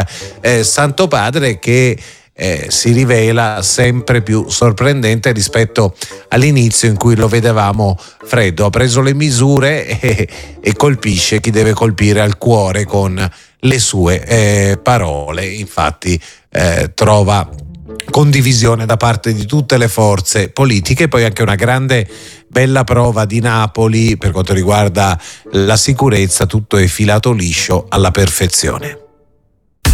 Santo Padre che si rivela sempre più sorprendente rispetto all'inizio in cui lo vedevamo freddo. Ha preso le misure e colpisce chi deve colpire al cuore con le sue parole. Infatti trova condivisione da parte di tutte le forze politiche. Poi anche una grande bella prova di Napoli per quanto riguarda la sicurezza, tutto è filato liscio alla perfezione.